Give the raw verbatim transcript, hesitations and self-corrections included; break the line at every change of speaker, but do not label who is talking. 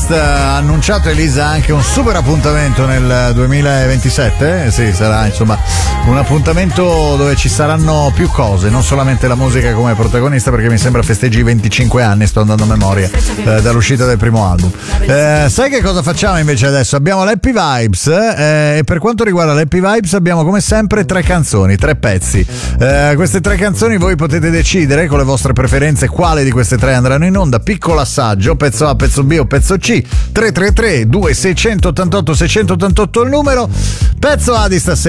Artist ha annunciato, Elisa, anche un super appuntamento nel duemilaventisette. Eh, sì, sarà insomma un appuntamento dove ci saranno più cose, non solamente la musica come protagonista, perché mi sembra festeggi i venticinque anni, sto andando a memoria, eh, dall'uscita del primo album. Eh, sai che cosa facciamo invece adesso? Abbiamo l'Happy Vibes eh, e per quanto riguarda l'Happy Vibes abbiamo come sempre tre canzoni, tre pezzi. Eh, queste tre canzoni voi potete decidere con le vostre preferenze quale di queste tre andranno in onda. Piccolo assaggio, pezzo A, pezzo B o pezzo C. Tre tre tre due sei otto otto sei otto otto il numero. Pezzo A di stasera.